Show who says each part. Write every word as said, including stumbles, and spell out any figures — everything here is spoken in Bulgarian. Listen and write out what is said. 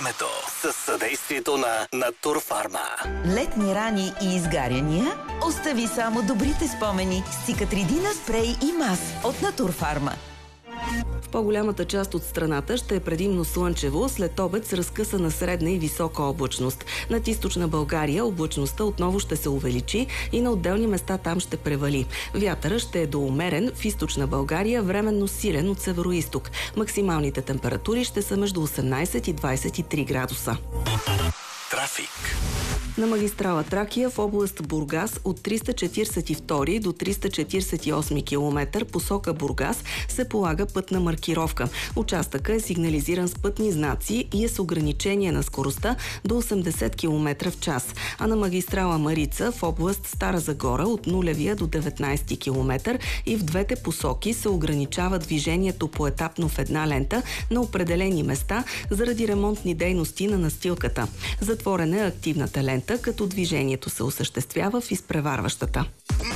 Speaker 1: времето с съдействието на Натурфарма.
Speaker 2: Летни рани и изгаряния? Остави само добрите спомени с Цикатридина спрей и мас от Натурфарма.
Speaker 3: В по-голямата част от страната ще е предимно слънчево, след обед с разкъсана средна и висока облачност. Над източна България облачността отново ще се увеличи и на отделни места там ще превали. Вятъра ще е доумерен, в източна България временно силен от североизток. Максималните температури ще са между осемнайсет и двайсет и три градуса.
Speaker 1: Трафик.
Speaker 3: На магистрала Тракия в област Бургас от триста четирийсет и втори до триста четирийсет и осми километър посока Бургас се полага пътна маркировка. Участъка е сигнализиран с пътни знаци и е с ограничение на скоростта до осемдесет километра в час. А на магистрала Марица в област Стара Загора от нулевия до деветнайсети километър и в двете посоки се ограничава движението поетапно в една лента на определени места заради ремонтни дейности на настилката. Затворена е активната лента, като движението се осъществява в изпреварващата.